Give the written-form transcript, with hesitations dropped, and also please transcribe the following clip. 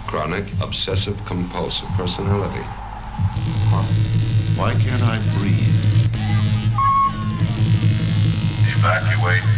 Chronic obsessive compulsive personality. Why can't I breathe? Evacuate